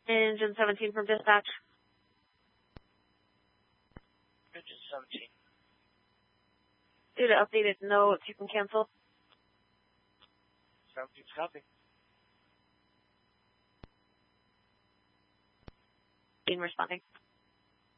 Engine 17 from dispatch. Engine 17. Due to updated notes, you can cancel. 17's copy. Being responding.